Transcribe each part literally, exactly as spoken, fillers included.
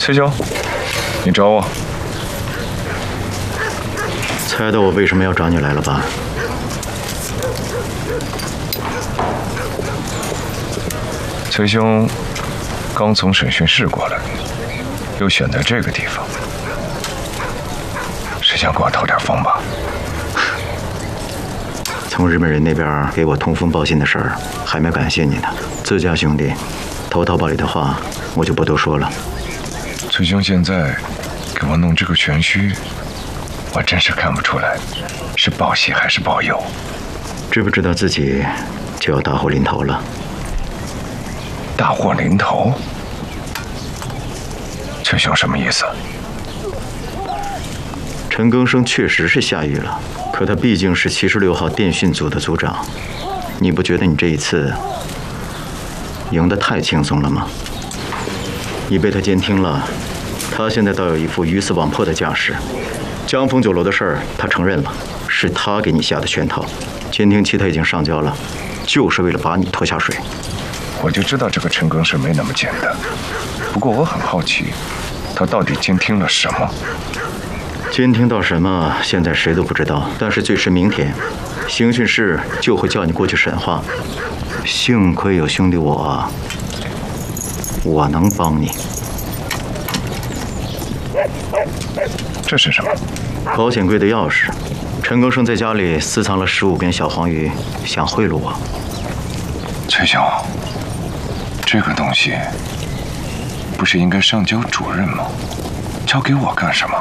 崔兄，你找我？ 猜到我为什么要找你来了吧？ 崔兄刚从审讯室过来，又选在这个地方，是想给我透点风吧？ 从日本人那边给我通风报信的事儿，还没感谢你呢。自家兄弟投桃报李的话，我就不多说了。 崔兄现在给我弄这个全虚，我真是看不出来是报喜还是报忧。 知不知道自己就要大祸临头了？ 大祸临头？崔兄什么意思？ 陈更生确实是下狱了，可他毕竟是七十六号电讯组的组长，你不觉得你这一次赢得太轻松了吗？你被他监听了，他现在倒有一副鱼死网破的架势。江峰酒楼的事儿他承认了，是他给你下的圈套，监听器他已经上交了，就是为了把你拖下水。 我就知道这个陈更生没那么简单，不过我很好奇，他到底监听了什么？ 监听到什么，现在谁都不知道。但是最迟明天，刑讯室就会叫你过去审话。幸亏有兄弟我，我能帮你。 这是什么？ 保险柜的钥匙。陈更生在家里私藏了十五根小黄鱼，想贿赂我。 崔兄，这个东西不是应该上交主任吗？交给我干什么？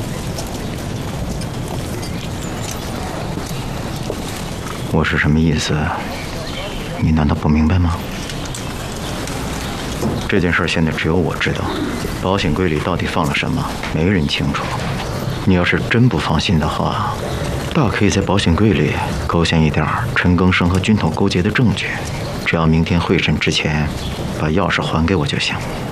我是什么意思？你难道不明白吗？这件事现在只有我知道，保险柜里到底放了什么，没人清楚。你要是真不放心的话，大可以在保险柜里勾选一点陈更生和军统勾结的证据，只要明天会审之前把钥匙还给我就行。